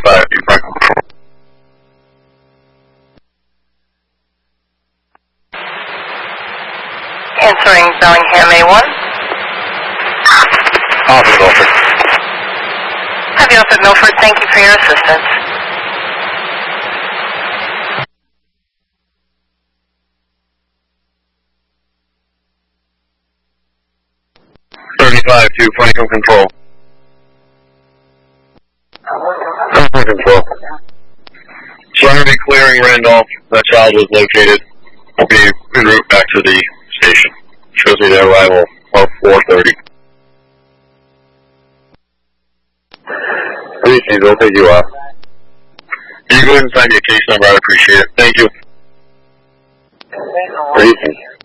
35, you front control. Answering Bellingham A1. Officer Milford. Have you Officer Milford, thank you for your assistance. To Franklin Control. Franklin Control. Surrounding clearing Randolph, that child was located. Will be en route back to the station. Shows me their arrival of 4:30. Please, I'll take you off. You go ahead and sign your case number, I'd appreciate it. Thank you. Please.